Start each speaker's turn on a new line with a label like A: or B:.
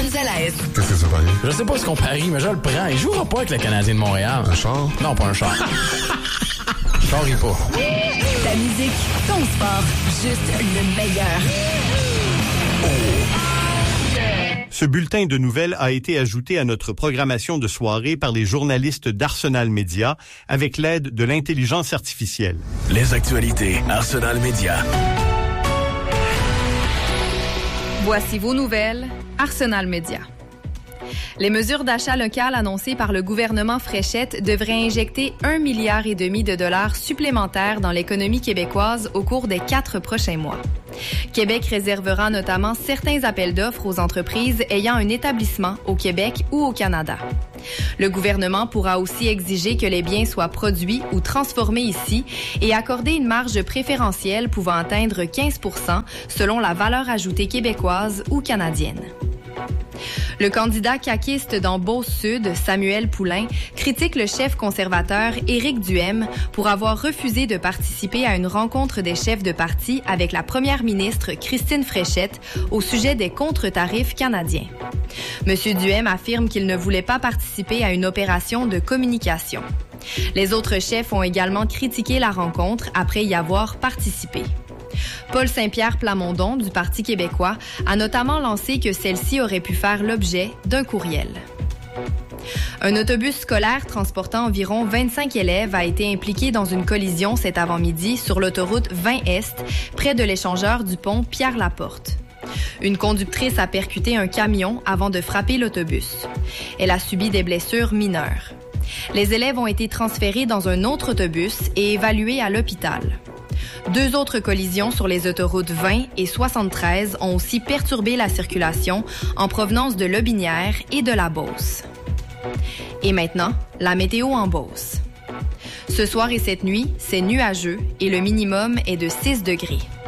A: Gonzalez.
B: Qu'est-ce que ça parie?
C: Je sais pas ce qu'on parie, mais je le prends. Il jouera pas avec le Canadien de Montréal.
B: Un char?
C: Non, pas un char. Char, il pas.
A: Ta musique, ton sport, juste le meilleur.
D: Ce bulletin de nouvelles a été ajouté à notre programmation de soirée par les journalistes d'Arsenal Média avec l'aide de l'intelligence artificielle.
E: Les actualités Arsenal Média.
F: Voici vos nouvelles, Arsenal Média. Les mesures d'achat local annoncées par le gouvernement Fréchette devraient injecter 1,5 milliard de dollars supplémentaires dans l'économie québécoise au cours des 4 prochains mois. Québec réservera notamment certains appels d'offres aux entreprises ayant un établissement au Québec ou au Canada. Le gouvernement pourra aussi exiger que les biens soient produits ou transformés ici et accorder une marge préférentielle pouvant atteindre 15 % selon la valeur ajoutée québécoise ou canadienne. Le candidat caquiste dans Beauce-Sud, Samuel Poulain, critique le chef conservateur Éric Duhaime pour avoir refusé de participer à une rencontre des chefs de parti avec la première ministre Christine Fréchette au sujet des contre-tarifs canadiens. M. Duhaime affirme qu'il ne voulait pas participer à une opération de communication. Les autres chefs ont également critiqué la rencontre après y avoir participé. Paul Saint-Pierre Plamondon, du Parti québécois, a notamment lancé que celle-ci aurait pu faire l'objet d'un courriel. Un autobus scolaire transportant environ 25 élèves a été impliqué dans une collision cet avant-midi sur l'autoroute 20 Est, près de l'échangeur du pont Pierre-Laporte. Une conductrice a percuté un camion avant de frapper l'autobus. Elle a subi des blessures mineures. Les élèves ont été transférés dans un autre autobus et évalués à l'hôpital. 2 autres collisions sur les autoroutes 20 et 73 ont aussi perturbé la circulation en provenance de Lobinière et de la Beauce. Et maintenant, la météo en Beauce. Ce soir et cette nuit, c'est nuageux et le minimum est de 6 degrés.